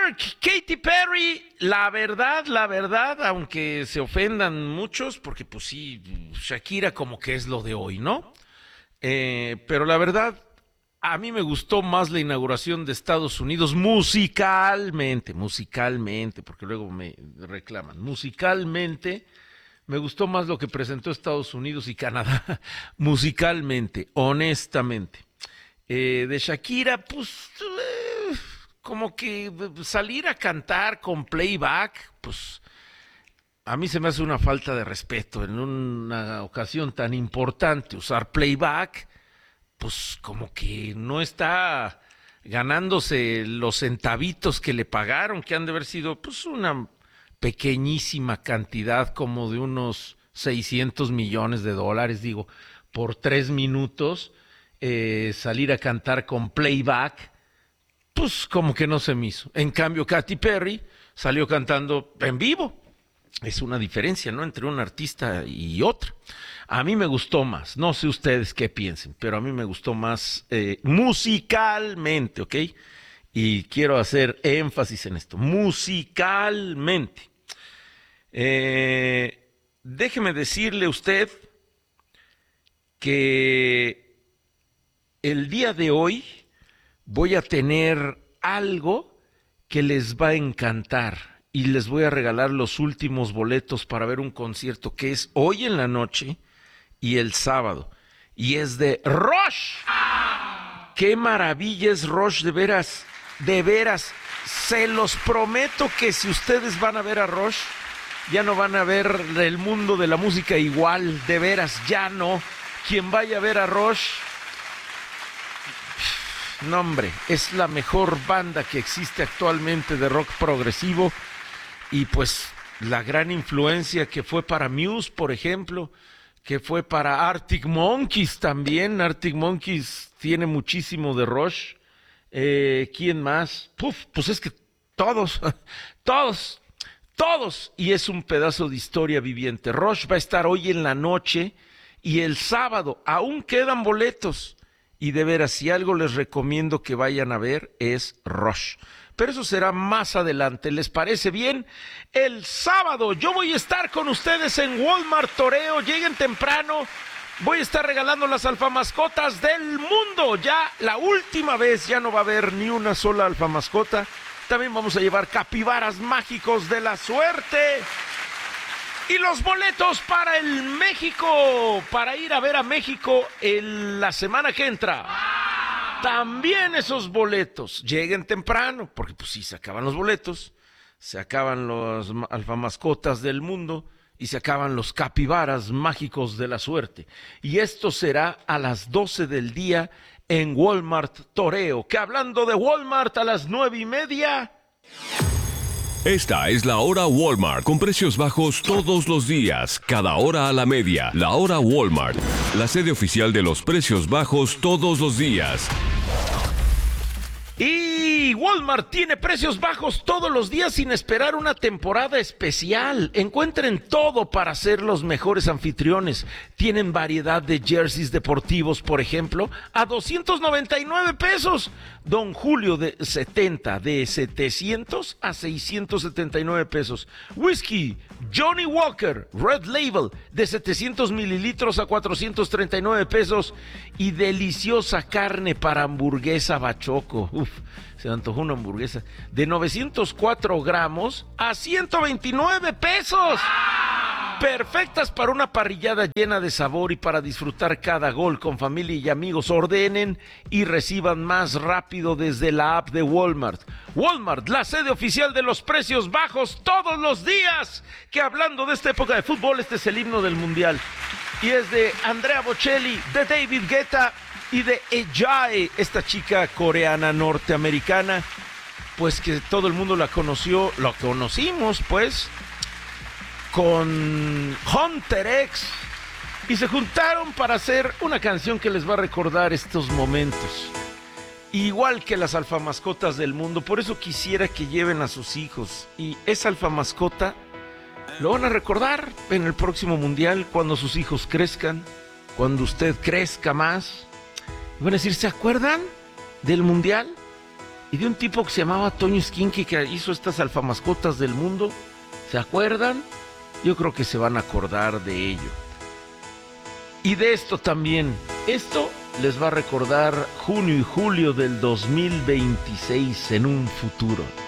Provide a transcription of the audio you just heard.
Katy Perry, la verdad, aunque se ofendan muchos, porque pues sí, Shakira como que es lo de hoy, ¿no? Pero la verdad, a mí me gustó más la inauguración de Estados Unidos musicalmente, porque luego me reclaman, musicalmente, me gustó más lo que presentó Estados Unidos y Canadá, musicalmente, honestamente. De Shakira, pues, como que salir a cantar con playback, pues, a mí se me hace una falta de respeto en una ocasión tan importante usar playback, pues como que no está ganándose los centavitos que le pagaron, que han de haber sido pues una pequeñísima cantidad, como de unos 600 millones de dólares, digo, por 3 minutos, salir a cantar con playback, pues como que no se me hizo. En cambio, Katy Perry salió cantando en vivo. Es una diferencia, ¿no?, entre un artista y otro. A mí me gustó más, no sé ustedes qué piensen, pero a mí me gustó más musicalmente, ¿ok? Y quiero hacer énfasis en esto, musicalmente. Déjeme decirle a usted que el día de hoy voy a tener algo que les va a encantar y les voy a regalar los últimos boletos para ver un concierto que es hoy en la noche y el sábado, y es de Rush. ¡Qué maravilla es Rush, de veras! Se los prometo que si ustedes van a ver a Rush, ya no van a ver el mundo de la música igual, de veras, ya no. Quien vaya a ver a Rush, no hombre, es la mejor banda que existe actualmente de rock progresivo, y pues la gran influencia que fue para Muse, por ejemplo, que fue para Arctic Monkeys también. Arctic Monkeys tiene muchísimo de Rush. ¿Quién más? Pues es que todos, todos, y es un pedazo de historia viviente. Rush va a estar hoy en la noche y el sábado aún quedan boletos. Y de veras, si algo les recomiendo que vayan a ver es Rush. Pero eso será más adelante. ¿Les parece bien? El sábado yo voy a estar con ustedes en Walmart Toreo. Lleguen temprano. Voy a estar regalando las alfamascotas del mundo. Ya la última vez, ya no va a haber ni una sola alfamascota. También vamos a llevar capibaras mágicos de la suerte. Y los boletos para el México, para ir a ver a México la semana que entra. También esos boletos, lleguen temprano, porque pues sí, se acaban los boletos, se acaban los alfamascotas del mundo y se acaban los capibaras mágicos de la suerte. Y esto será a las 12 del día en Walmart Toreo, que hablando de Walmart, a las 9:30... Esta es la hora Walmart, con precios bajos todos los días, cada hora a la media. La hora Walmart, la sede oficial de los precios bajos todos los días. Y Walmart tiene precios bajos todos los días sin esperar una temporada especial. Encuentren todo para ser los mejores anfitriones. Tienen variedad de jerseys deportivos, por ejemplo, a 299 pesos. Don Julio de 700 a 679 pesos. Whisky Johnny Walker Red Label de 700 mililitros a 439 pesos. Y deliciosa carne para hamburguesa bachoco. Se me antojó una hamburguesa de 904 gramos a 129 pesos. Perfectas para una parrillada llena de sabor y para disfrutar cada gol con familia y amigos. Ordenen y reciban más rápido desde la app de Walmart. Walmart, la sede oficial de los precios bajos todos los días. Que hablando de esta época de fútbol, este es el himno del mundial. Y es de Andrea Bocelli, de David Guetta y de Ejae, esta chica coreana norteamericana, pues que todo el mundo la conoció, lo conocimos pues, con Hunter X, y se juntaron para hacer una canción que les va a recordar estos momentos, igual que las alfamascotas del mundo. Por eso quisiera que lleven a sus hijos, y esa alfamascota lo van a recordar en el próximo mundial, cuando sus hijos crezcan, cuando usted crezca más. Van a decir, ¿se acuerdan del mundial? y de un tipo que se llamaba Toño Esquinque, que hizo estas alfamascotas del mundo. ¿Se acuerdan? Yo creo que se van a acordar de ello. Y de esto también. Esto les va a recordar junio y julio del 2026 en un futuro.